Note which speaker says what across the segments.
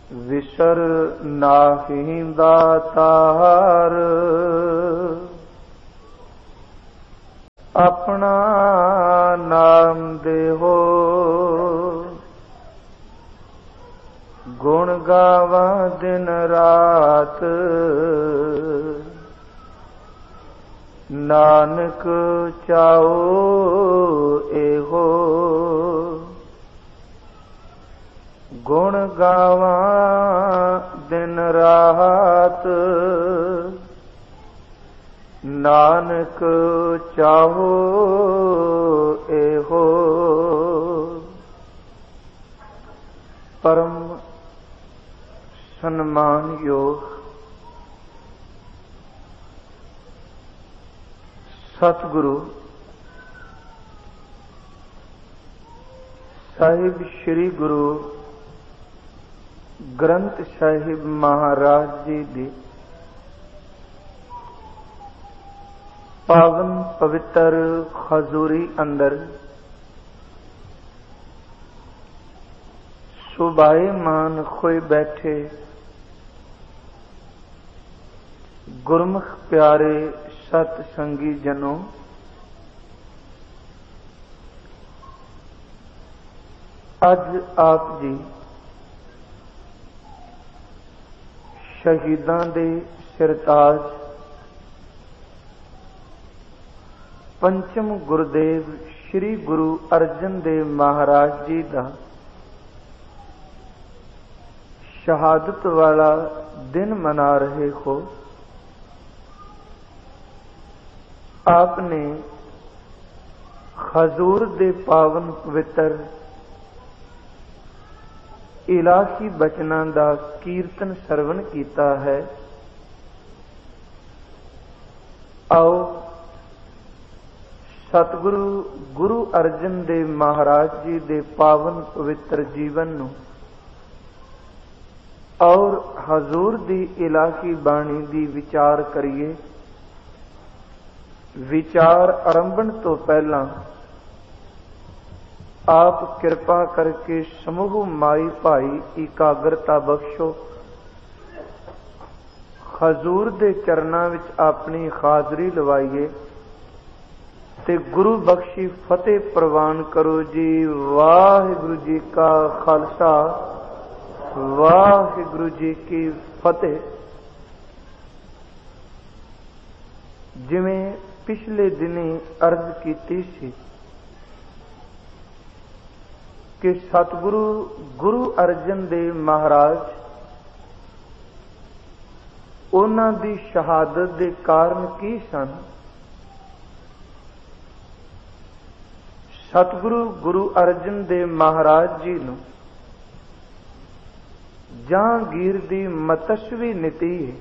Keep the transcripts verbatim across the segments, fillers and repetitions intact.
Speaker 1: विसर नाहि दातार, अपना नाम देहो गुण गावा दिन रात। नानक चाओ एहो गुण गावा दिन रात। नानक चाहो एहो। परम सम्मान योग सतगुरु साहिब श्री गुरु ग्रंथ साहिब महाराज जी दी पावन पवित्र खजूरी अंदर सुभाएमान खोए बैठे गुरमुख प्यारे सत संगी जनों, अज आप जी शहीदां दे सिरताज पंचम गुरुदेव श्री गुरु अर्जन देव महाराज जी दा शहादत वाला दिन मना रहे हो। आपने खजूर दे पावन पवित्र इलाही बचनां दा कीर्तन सरवण कीता है। आओ सतगुरु गुरु अर्जन देव महाराज जी दे पावन पवित्र जीवन नूं और हजूर दी इलाही बाणी दी विचार करिए। विचार आरंभण तो पहला आप कृपा करके समूह माई भाई एकाग्रता बख्शो। हजूर दे चरनां विच अपनी हाजरी लवाइए ते गुरु बख्शी फतेह प्रवान करो जी। वाहिगुरु जी का खालसा, वाहिगुरु जी की फतेह। जिवें पिछले दिने अर्ज कीती सी कि सतगुरु गुरु अर्जन देव महाराज उन्हां दी शहादत दे कारण की सन। सतगुरु गुरु अर्जन देव महाराज जी नूं जहांगीर दी मतस्वी नीति है,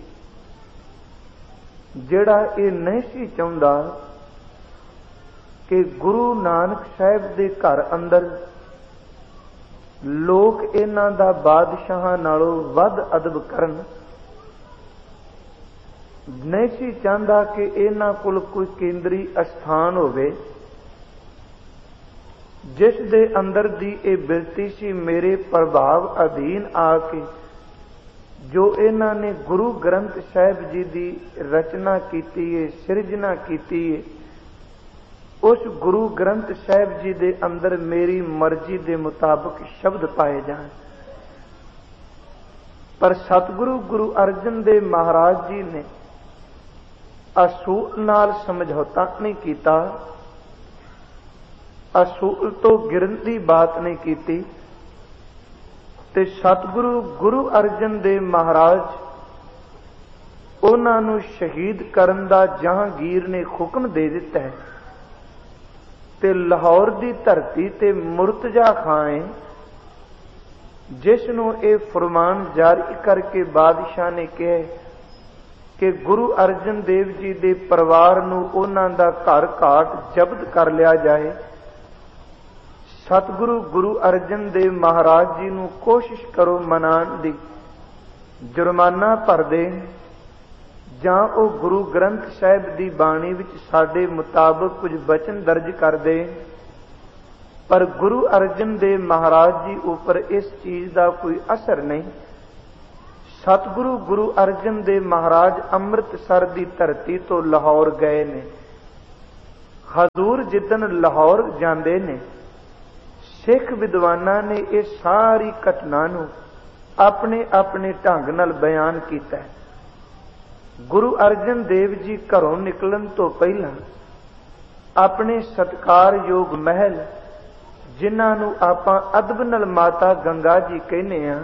Speaker 1: जिहड़ा ये नहीं सी चाहुंदा कि गुरु नानक साहिब दे घर अंदर लोग इन्हां दा बादशाहां नालों वध अदब करन। नहीं सी चाहता कि इन्हां कोल कोई केंद्री स्थान होवे जिस दे अंदर दी ये बिरती सी मेरे प्रभाव अधीन आके जो इन्हां ने गुरु ग्रंथ साहिब जी दी रचना कीती है, सिरजना कीती है, उस गुरु ग्रंथ साहिब जी दे अंदर मेरी मर्जी दे मुताबिक शब्द पाए जाए। पर सतगुरु गुरु अर्जन देव महाराज जी ने असूल नाल समझौता नहीं कीता, असूल तो गिरन दी बात नहीं कीती। ते सतगुरु गुरु अर्जन देव महाराज उन्हां नूं शहीद करन दा जहांगीर ने हुक्म दे दिता है। ते लाहौर दी धरती ते मुर्तजा खां जिस नूं ये फरमान जारी करके बादशाह ने कहा कि गुरु अर्जन देव जी दे परिवार नूं उन्हां दा घर घाट जब्त कर लिया जाए। सतगुरु गुरु अर्जन देव महाराज जी नूं कोशिश करो मनाण दी, जुर्माना भर दे जां ओ गुरु ग्रंथ साहिब दी बाणी विच साडे मुताबिक कुछ बचन दर्ज कर दे। पर गुरु अर्जन देव महाराज जी ऊपर इस चीज का कोई असर नहीं। सतगुरु गुरु अर्जन देव महाराज अमृतसर की धरती तो लाहौर गए ने। हजूर जिदन लाहौर जाते ने, सिख विद्वाना ने यह सारी घटना नूं अपने अपने ढंग नाल बयान किया है। गुरु अर्जन देव जी घरों निकलन तो पहला अपने सत्कारयोग महल, जिन्हां नूं आपां अदब नाल माता गंगा जी कहने आ,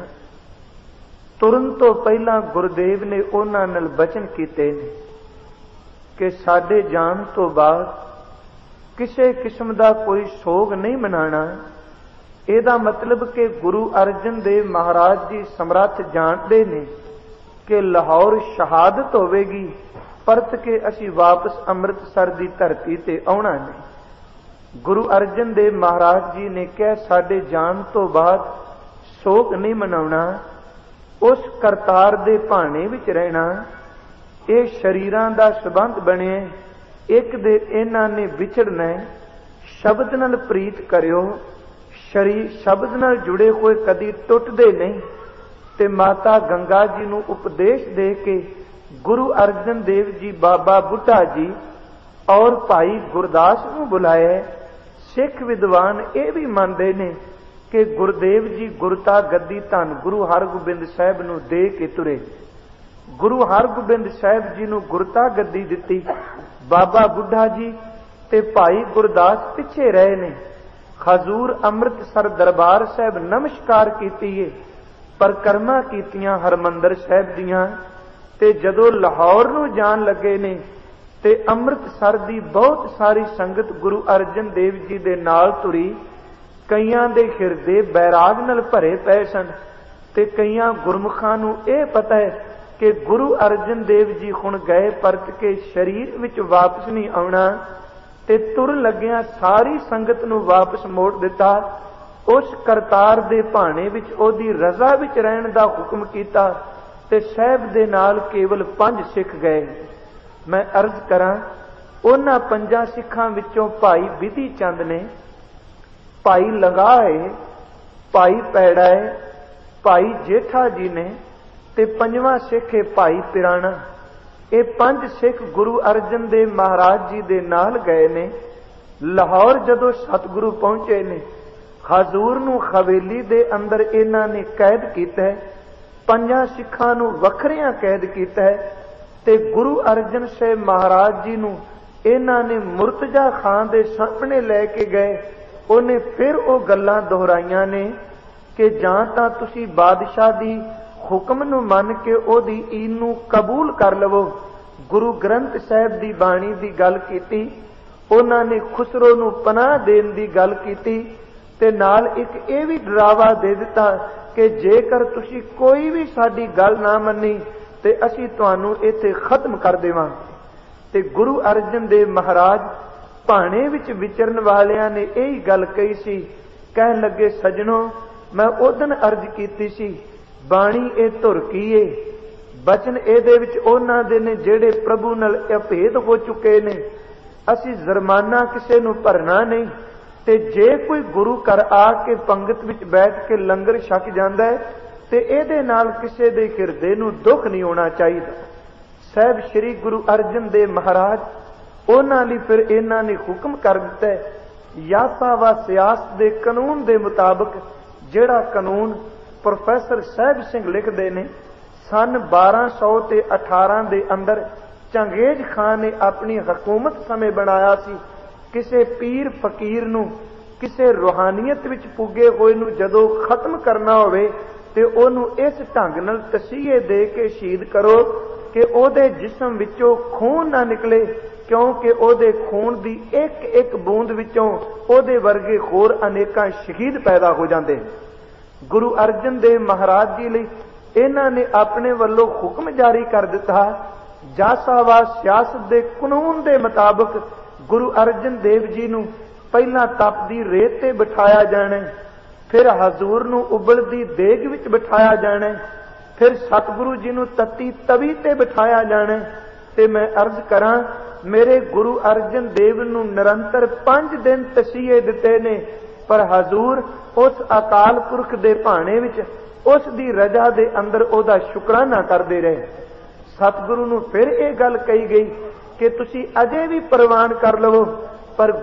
Speaker 1: तुरन तो पहला गुरुदेव ने उन्हां नाल बचन कीते ने कि साडे जान तो बाद किसी किस्म का कोई सोग नहीं मनाना। ਇਹਦਾ मतलब कि गुरु अर्जन देव महाराज जी समर्थ जानते ने कि लाहौर शहादत होवेगी, परत के असी वापस अमृतसर की धरती ते आउणा नहीं। गुरु अर्जन देव महाराज जी ने कहा साडे जान तो बाद सोग नहीं मनाउणा, उस करतार दे भाने विच रहना। ये शरीरां दा संबंध बने, एक दे इन्हां ने विछड़ना। शब्द नाल प्रीत करियो, शरीर शब्द नाल जुड़े हुए कदी टुटदे नहीं। ते माता गंगा जी नूं उपदेश दे के गुरु अर्जन देव जी बाबा बुढ़ा जी और भाई गुरदास नूं बुलाया। सिख विद्वान ये भी मानते ने कि गुरुदेव जी गुरता गद्दी धन गुरु हरगोबिंद साहिब नूं दे के तुरे। गुरु हरगोबिंद साहिब जी नूं गुरता गद्दी दिती, बाबा बुढ़ा जी ते भाई गुरदास पिछे रहे ने। हजूर अमृतसर दरबार साहब नमस्कार कीती है, परिक्रमा कीतियां हरमंदर साहब दियां। ते जदों लाहौर नूं जान लगे ने ते अमृतसर दी बहुत सारी संगत गुरु अर्जन देव जी दे नाल तुरी। कईयां दे हिरदे बैराग नाल भरे पए सन ते कईयां गुरमुखां नूं इह पता है कि गुरु अर्जन देव जी हुण गए परत के शरीर विच वापस नहीं आउणा। ते तुर लग्या सारी संगत नूं वापस मोड़ दिता। उस करतार दे भाने विच ओदी रजा विच रहण दा हुक्म कीता ते साहिब दे नाल केवल पंज सिख गए। मैं अर्ज करां, उन्हां पंजां सिखां विचों भाई विधि चंद ने, भाई लंगा है, भाई पैड़ा है, भाई जेठा जी ने ते पंजवां सिख है भाई पिराणा। ये पंज सिख गुरु अर्जन देव महाराज जी दे नाल गए ने। लाहौर जदों सतगुरु पहुंचे ने, हजूर नूं हवेली दे अंदर इन्हां ने कैद कीता है। पंजां सिखां नूं वखरियां कैद कीता है ते गुरु अर्जन साहिब महाराज जी नूं इन्हां ने मुर्तजा खां दे सामने लैके गए। उन्हें फिर वो गल्लां दोहराइयां ने कि जां तां तुसीं बादशाह दी हुक्म नूं मन के ओदी ईन नूं कबूल कर लवो। गुरु ग्रंथ साहिब दी बाणी दी गल कीती। उन्हां ने खुसरो नूं पनाह देण दी गल कीती ते नाल एक ये भी डरावा दे दिता कि जेकर तुसीं कोई भी साडी गल ना मन्नी ते असीं तुहानूं इत्थे खत्म कर देवांगे। ते गुरु अर्जन देव महाराज भाणे विच विचरण वालियां ने यही गल कही सी। कहण लगे सजणों, मैं उदन अर्ज कीती सी बाणी ए धुर की है, बचन एदे विच उन्हां दे ने जेड़े प्रभु नाल अभेद हो चुके ने। असी जुर्माना किसे नूं भरना नहीं ते जे कोई गुरु घर आके पंगत विच बैठ के लंगर छक जांदा है ते एदे नाल किसे दे हिरदे नूं दुख नहीं होना चाहिए। साहिब श्री गुरु अर्जन देव महाराज उन्हां लई फिर इन्हां ने हुक्म कर दिता है यासा व सियासत दे कानून दे मुताबिक, जेड़ा कानून प्रोफैसर साहिब सिंह लिखते ने सन बारह सौ ते अठारह दे अंदर चंगेज खान ने अपनी हुकूमत समय बनाया सी। किसे पीर फकीर नूं किसे रूहानियत विच पुगे होए नूं जदों खत्म करना होवे ते ओनूं इस ढंग नाल तसीहे दे के शहीद करो कि ओदे जिस्म विचों खून ना निकले, क्योंकि ओदे खून दी एक एक बूंद विचों ओदे वर्गे होर अनेकां शहीद पैदा हो जांदे। गुरु अर्जन देव महाराज जी लई इन्हां ने अपने वल्लों हुक्म जारी कर दिता। जासावा सियासत दे कानून दे मुताबिक गुरु अर्जन देव जी नूं पहला तपदी रेत ते बिठाया जाना, फिर हजूर नूं उबलदी देग विच बिठाया जाना, फिर सतगुरु जी नूं तत्ती तवी ते बिठाया जाना। ते मैं अर्ज करां, मेरे गुरु अर्जन देव नूं निरंतर पांच दिन तसीहे दिते ने, पर हजूर उस अकाल पुरख दे भाणे विच ਉਸ ਦੀ ਰਜ਼ਾ ਦੇ ਅੰਦਰ ਉਹਦਾ ਸ਼ੁਕਰਾਨਾ ਕਰਦੇ ਰਹੇ। ਸਤਿਗੁਰੂ ਨੂੰ ਫਿਰ ਇਹ ਗੱਲ ਕਹੀ ਗਈ ਕਿ ਤੁਸੀਂ ਅਜੇ ਵੀ ਪ੍ਰਵਾਨ ਕਰ ਲਵੋ, ਪਰ